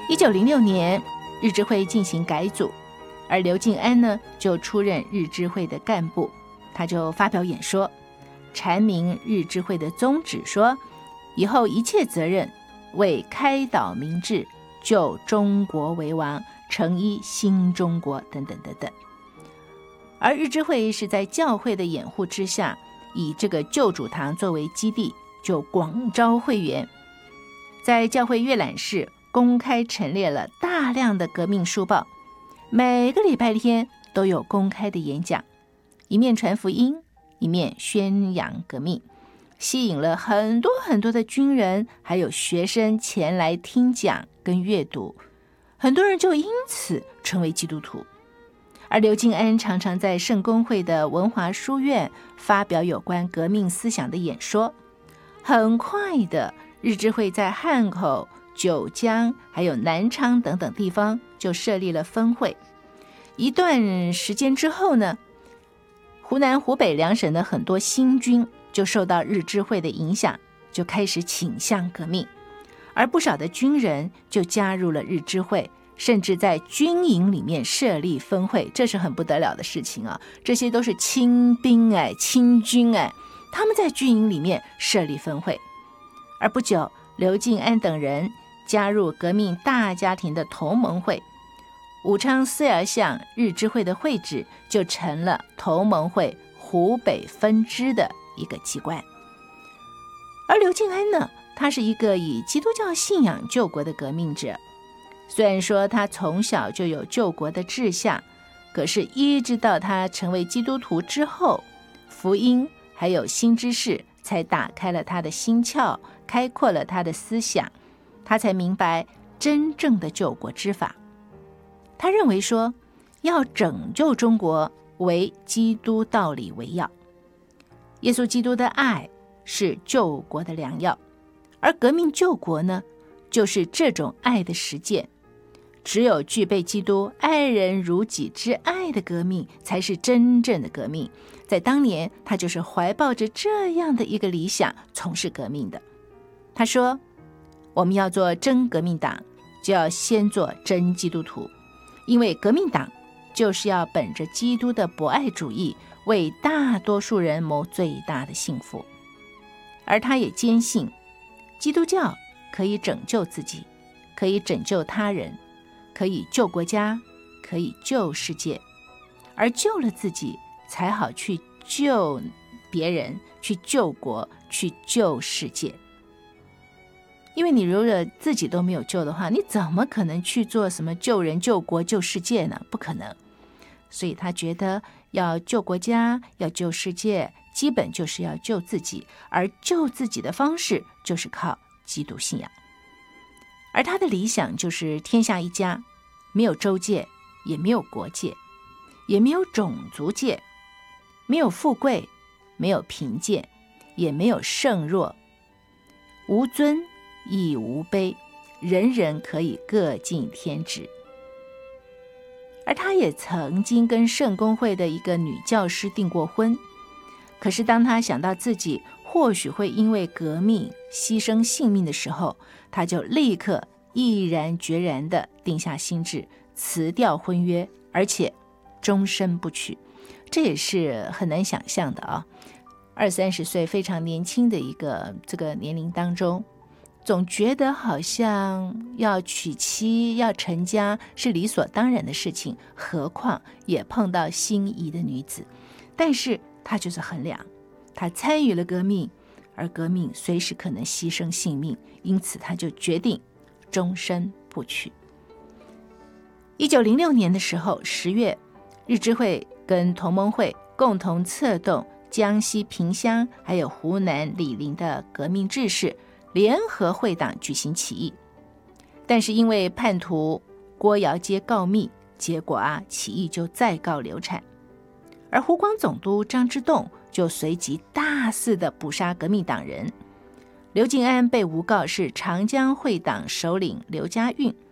1906年，日支会进行改组，而刘敬安呢就出任日支会的干部，他就发表演说，阐明日支会的宗旨，说以后一切责任为开导民智，救中国为王，成一新中国等等等等。而日支会是在教会的掩护之下，以这个旧主堂作为基地，就广招会员，在教会阅览室公开陈列了大量的革命书报，每个礼拜天都有公开的演讲，一面传福音，一面宣扬革命，吸引了很多很多的军人还有学生前来听讲跟阅读，很多人就因此成为基督徒。而刘敬安常常在圣公会的文华书院发表有关革命思想的演说，很快的，日支会在汉口、九江还有南昌等等地方就设立了分会。一段时间之后呢，湖南湖北两省的很多新军就受到日支会的影响，就开始倾向革命，而不少的军人就加入了日支会，甚至在军营里面设立分会，这是很不得了的事情啊！这些都是亲兵亲军他们在军营里面设立分会。而不久，刘敬安等人加入革命大家庭的同盟会，武昌思尔巷日支会的会址就成了同盟会湖北分支的一个机关。而刘敬安呢，他是一个以基督教信仰救国的革命者，虽然说他从小就有救国的志向，可是一直到他成为基督徒之后，福音还有新知识才打开了他的心窍，开阔了他的思想，他才明白真正的救国之法。他认为说，要拯救中国，唯基督道理为要。耶稣基督的爱是救国的良药，而革命救国呢，就是这种爱的实践。只有具备基督爱人如己之爱的革命，才是真正的革命。在当年，他就是怀抱着这样的一个理想从事革命的。他说，我们要做真革命党，就要先做真基督徒，因为革命党就是要本着基督的博爱主义，为大多数人谋最大的幸福。而他也坚信，基督教可以拯救自己，可以拯救他人，可以救国家，可以救世界，而救了自己，才好去救别人，去救国，去救世界。因为你如果自己都没有救的话，你怎么可能去做什么救人、救国、救世界呢？不可能。所以他觉得要救国家，要救世界，基本就是要救自己，而救自己的方式就是靠基督信仰。而他的理想就是天下一家，没有州界，也没有国界，也没有种族界，没有富贵，没有贫贱，也没有圣弱，无尊亦无卑，人人可以各尽天职。而他也曾经跟圣公会的一个女教师订过婚，可是当他想到自己或许会因为革命牺牲性命的时候，他就立刻毅然决然地定下心志，辞掉婚约，而且终身不娶。这也是很难想象的啊！20-30岁非常年轻的一个这个年龄当中，总觉得好像要娶妻要成家是理所当然的事情，何况也碰到心仪的女子。但是他就是衡量，他参与了革命，而革命随时可能牺牲性命，因此他就决定终身不娶。1906年的时候10月，日支会跟同盟会共同策动江西萍乡还有湖南醴陵的革命志士联合会党举行起义，但是因为叛徒郭尧街告密，结果起义就再告流产。而湖广总督张之洞就随即大肆的捕杀革命党人。刘敬安被诬告是长江会党首领刘家运，